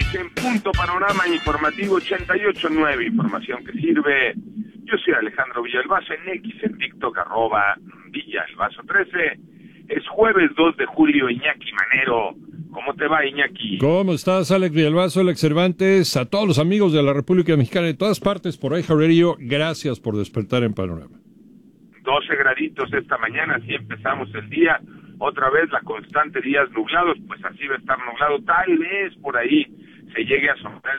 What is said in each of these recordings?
6 en punto, panorama informativo 88.9, información que sirve. Yo soy Alejandro Villalbazo, en X, en TikTok, @Villalbazo13. Es jueves 2 de julio, Iñaki Manero. ¿Cómo te va, Iñaki? ¿Cómo estás, Alex Villalbazo, Alex Cervantes? A todos los amigos de la República Mexicana de todas partes por iHeartRadio, gracias por despertar en Panorama. 12 graditos esta mañana, así empezamos el día. Otra vez la constante, días nublados, pues así va a estar nublado. Tal vez por ahí se llegue a sombrar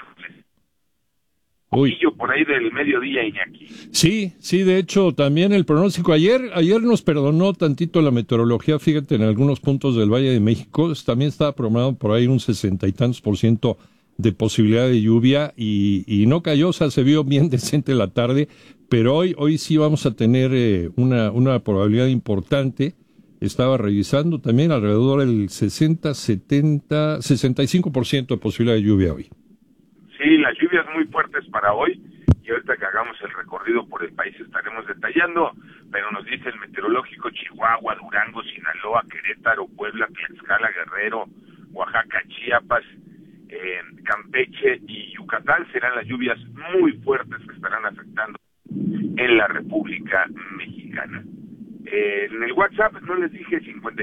por ahí del mediodía, Iñaki. Sí, de hecho, también el pronóstico. Ayer nos perdonó tantito la meteorología, fíjate, en algunos puntos del Valle de México, también estaba programado por ahí un 60 y tantos % de posibilidad de lluvia y no cayó, o sea, se vio bien decente la tarde, pero hoy sí vamos a tener una probabilidad importante. Estaba revisando también alrededor del 60, 70, 65% de posibilidad de lluvia hoy. Sí, las lluvias muy fuertes para hoy, y ahorita que hagamos el recorrido por el país estaremos detallando, pero nos dice el meteorológico: Chihuahua, Durango, Sinaloa, Querétaro, Puebla, Tlaxcala, Guerrero, Oaxaca, Chiapas, Campeche y Yucatán serán las lluvias muy fuertes que estarán afectando en la República Mexicana. En el WhatsApp no les dije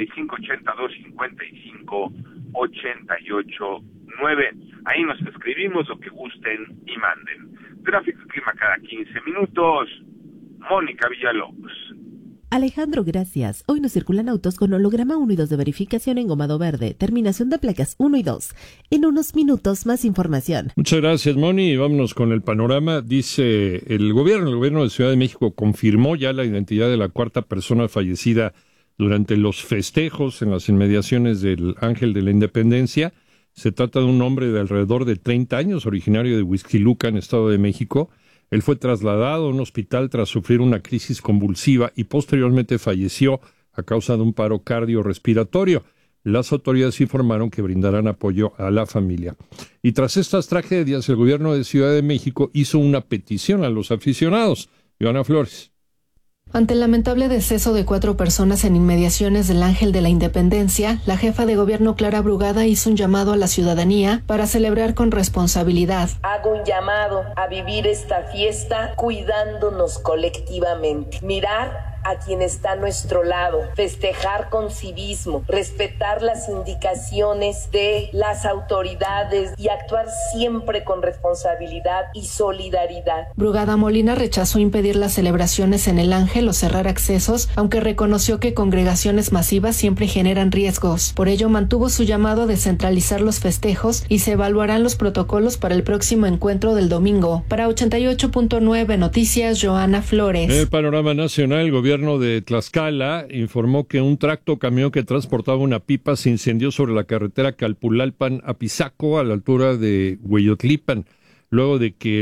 5582-5588-9. Ahí nos escribimos lo que gusten y manden. Tráfico y clima cada 15 minutos. Mónica Villalobos. Alejandro, gracias. Hoy nos circulan autos con holograma 1 y 2 de verificación en gomado verde. Terminación de placas 1 y 2. En unos minutos más información. Muchas gracias, Moni. Vámonos con el panorama. Dice el gobierno de Ciudad de México confirmó ya la identidad de la cuarta persona fallecida durante los festejos en las inmediaciones del Ángel de la Independencia. Se trata de un hombre de alrededor de 30 años, originario de Huixquilucan, Estado de México. Él fue trasladado a un hospital tras sufrir una crisis convulsiva y posteriormente falleció a causa de un paro cardiorrespiratorio. Las autoridades informaron que brindarán apoyo a la familia. Y tras estas tragedias, el gobierno de Ciudad de México hizo una petición a los aficionados. Joana Flores. Ante el lamentable deceso de 4 personas en inmediaciones del Ángel de la Independencia, la jefa de gobierno Clara Brugada hizo un llamado a la ciudadanía para celebrar con responsabilidad. Hago un llamado a vivir esta fiesta cuidándonos colectivamente, mirar a quien está a nuestro lado, festejar con civismo, respetar las indicaciones de las autoridades y actuar siempre con responsabilidad y solidaridad. Brugada Molina rechazó impedir las celebraciones en el Ángel o cerrar accesos, aunque reconoció que congregaciones masivas siempre generan riesgos. Por ello mantuvo su llamado a descentralizar los festejos y se evaluarán los protocolos para el próximo encuentro del domingo. Para 88.9 Noticias, Joana Flores. En el panorama nacional, el gobierno de Tlaxcala informó que un tractocamión que transportaba una pipa se incendió sobre la carretera Calpulalpan a Pisaco, a la altura de Hueyotlipan, luego de que